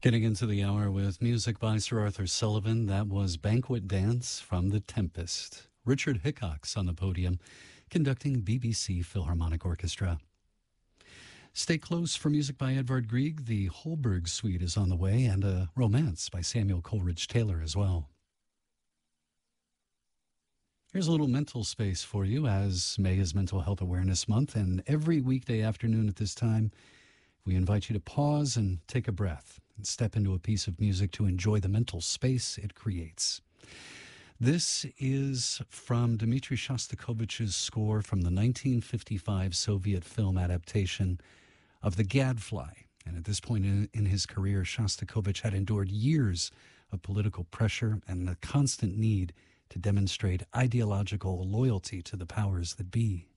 Getting into the hour with music by Sir Arthur Sullivan. That was Banquet Dance from The Tempest. Richard Hickox on the podium, conducting BBC Philharmonic Orchestra. Stay close for music by Edvard Grieg. The Holberg Suite is on the way, and a romance by Samuel Coleridge Taylor as well. Here's a little mental space for you, as May is Mental Health Awareness Month, and every weekday afternoon at this time, we invite you to pause and take a breath and step into a piece of music to enjoy the mental space it creates. This is from Dmitri Shostakovich's score from the 1955 Soviet film adaptation of The Gadfly. And at this point in his career, Shostakovich had endured years of political pressure and a constant need to demonstrate ideological loyalty to the powers that be.